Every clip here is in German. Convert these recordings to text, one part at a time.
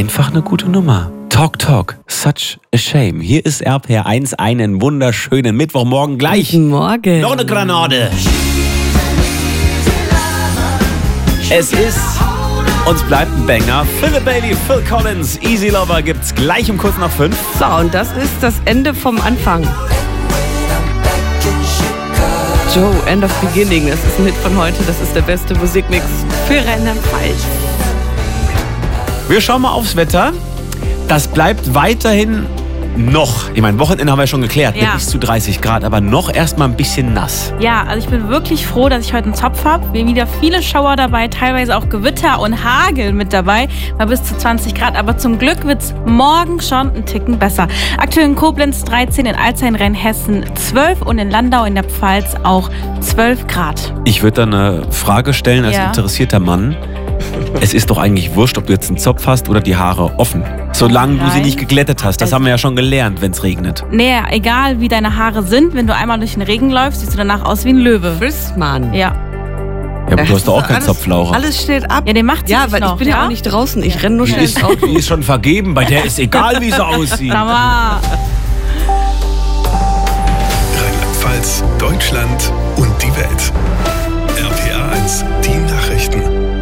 einfach eine gute Nummer. Talk, such a shame. Hier ist RPR1, einen wunderschönen Mittwochmorgen gleich. Guten Morgen. Noch eine Granate. Es ist, uns bleibt ein Banger. Philip Bailey, Phil Collins, Easy Lover gibt's gleich um kurz nach 5. So, und das ist das Ende vom Anfang. Joe, End of Beginning, das ist ein Hit von heute. Das ist der beste Musikmix für Rheinland-Pfalz. Wir schauen mal aufs Wetter. Das bleibt weiterhin noch, ich meine, Wochenende haben wir schon geklärt, mit bis zu 30 Grad, aber noch erstmal ein bisschen nass. Ja, also ich bin wirklich froh, dass ich heute einen Zopf habe. Wir haben wieder viele Schauer dabei, teilweise auch Gewitter und Hagel mit dabei, bei bis zu 20 Grad. Aber zum Glück wird es morgen schon einen Ticken besser. Aktuell in Koblenz 13, in Alzey, Rheinhessen 12 und in Landau in der Pfalz auch 12 Grad. Ich würde da eine Frage stellen als interessierter Mann. Es ist doch eigentlich wurscht, ob du jetzt einen Zopf hast oder die Haare offen. Solange du sie nicht geglättet hast. Das haben wir ja schon gelernt, wenn es regnet. Nee, egal wie deine Haare sind, wenn du einmal durch den Regen läufst, siehst du danach aus wie ein Löwe. Frisst-Mann. Ja. Ja, aber du hast doch auch keinen Zopf, Laura. Alles steht ab. Ja, den macht sie Ja, weil noch, ich bin ja auch nicht draußen. Ich renne nur schnell ins Auto. Die ist schon vergeben, bei der ist egal, wie sie aussieht. Mama. Rheinland-Pfalz, Deutschland und die Welt. RPR1, die Nachrichten.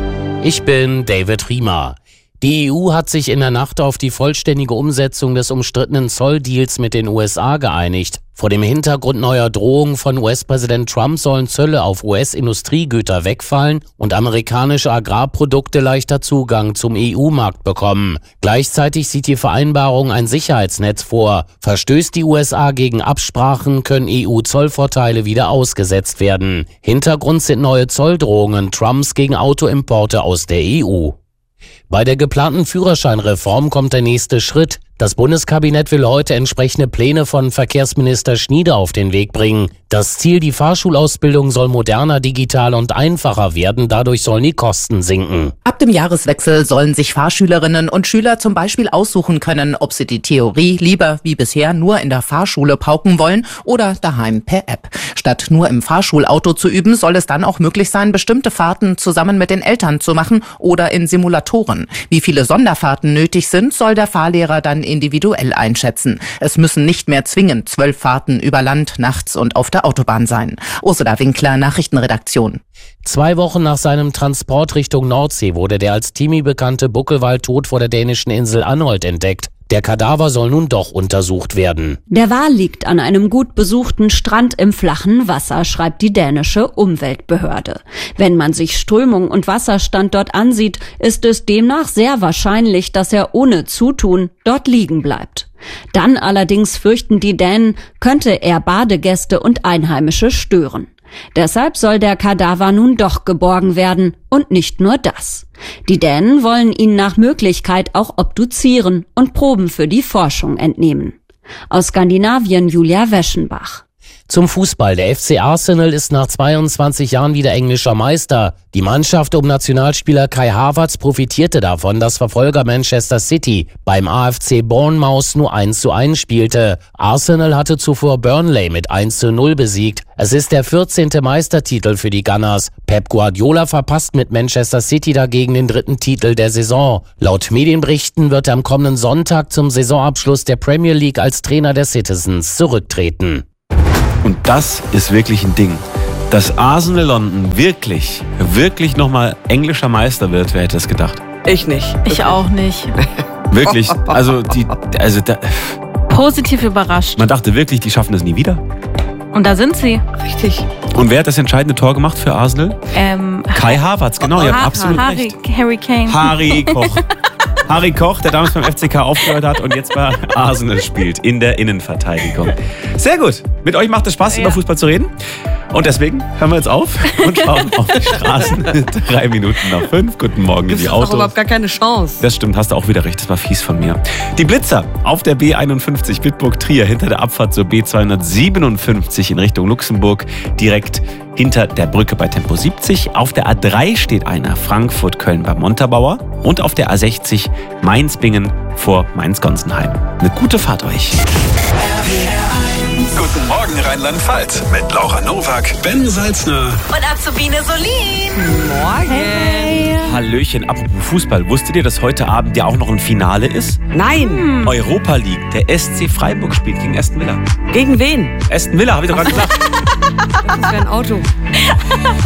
Ich bin David Riemer. Die EU hat sich in der Nacht auf die vollständige Umsetzung des umstrittenen Zolldeals mit den USA geeinigt. Vor dem Hintergrund neuer Drohungen von US-Präsident Trump sollen Zölle auf US-Industriegüter wegfallen und amerikanische Agrarprodukte leichter Zugang zum EU-Markt bekommen. Gleichzeitig sieht die Vereinbarung ein Sicherheitsnetz vor. Verstößt die USA gegen Absprachen, können EU-Zollvorteile wieder ausgesetzt werden. Hintergrund sind neue Zolldrohungen Trumps gegen Autoimporte aus der EU. Bei der geplanten Führerscheinreform kommt der nächste Schritt. Das Bundeskabinett will heute entsprechende Pläne von Verkehrsminister Schnieder auf den Weg bringen. Das Ziel, die Fahrschulausbildung soll moderner, digitaler und einfacher werden. Dadurch sollen die Kosten sinken. Ab dem Jahreswechsel sollen sich Fahrschülerinnen und Schüler zum Beispiel aussuchen können, ob sie die Theorie lieber wie bisher nur in der Fahrschule pauken wollen oder daheim per App. Statt nur im Fahrschulauto zu üben, soll es dann auch möglich sein, bestimmte Fahrten zusammen mit den Eltern zu machen oder in Simulatoren. Wie viele Sonderfahrten nötig sind, soll der Fahrlehrer dann individuell einschätzen. Es müssen nicht mehr zwingend 12 Fahrten über Land, nachts und auf der Autobahn sein. Ursula Winkler, Nachrichtenredaktion. 2 Wochen nach seinem Transport Richtung Nordsee wurde der als Timi bekannte Buckelwal tot vor der dänischen Insel Anholt entdeckt. Der Kadaver soll nun doch untersucht werden. Der Wal liegt an einem gut besuchten Strand im flachen Wasser, schreibt die dänische Umweltbehörde. Wenn man sich Strömung und Wasserstand dort ansieht, ist es demnach sehr wahrscheinlich, dass er ohne Zutun dort liegen bleibt. Dann allerdings fürchten die Dänen, könnte er Badegäste und Einheimische stören. Deshalb soll der Kadaver nun doch geborgen werden und nicht nur das. Die Dänen wollen ihn nach Möglichkeit auch obduzieren und Proben für die Forschung entnehmen. Aus Skandinavien Julia Weschenbach. Zum Fußball. Der FC Arsenal ist nach 22 Jahren wieder englischer Meister. Die Mannschaft um Nationalspieler Kai Havertz profitierte davon, dass Verfolger Manchester City beim AFC Bournemouth nur 1:1 spielte. Arsenal hatte zuvor Burnley mit 1:0 besiegt. Es ist der 14. Meistertitel für die Gunners. Pep Guardiola verpasst mit Manchester City dagegen den 3. Titel der Saison. Laut Medienberichten wird er am kommenden Sonntag zum Saisonabschluss der Premier League als Trainer der Citizens zurücktreten. Und das ist wirklich ein Ding. Dass Arsenal London wirklich nochmal englischer Meister wird, wer hätte es gedacht? Ich nicht. Ich auch nicht. Wirklich, Positiv überrascht. Man dachte wirklich, die schaffen das nie wieder. Und da sind sie. Richtig. Und wer hat das entscheidende Tor gemacht für Arsenal? Kai Havertz, genau, ihr habt absolut recht. Harry Kane. Harry Koch. Harry Koch, der damals beim FCK aufgehört hat und jetzt bei Arsenal spielt, in der Innenverteidigung. Sehr gut. Mit euch macht es Spaß, über Fußball zu reden. Und deswegen hören wir jetzt auf und schauen auf die Straßen. 3 Minuten nach 5. Guten Morgen in die Autos. Das überhaupt gar keine Chance. Das stimmt, hast du auch wieder recht. Das war fies von mir. Die Blitzer auf der B51 Bitburg-Trier hinter der Abfahrt zur B257 in Richtung Luxemburg. Direkt hinter der Brücke bei Tempo 70. Auf der A3 steht einer Frankfurt-Köln bei Montabaur. Und auf der A60 Mainz-Bingen vor Mainz-Gonsenheim. Eine gute Fahrt euch. RPR 1 Guten Morgen Rheinland-Pfalz mit Laura Nowak, Ben Salzner Und Azubine Solin. Morgen. Hey. Hallöchen, apropos Fußball. Wusstet ihr, dass heute Abend ja auch noch ein Finale ist? Nein. Europa League. Der SC Freiburg spielt gegen Aston Villa. Gegen wen? Aston Villa, habe ich doch gerade gesagt. Das wäre ein Auto.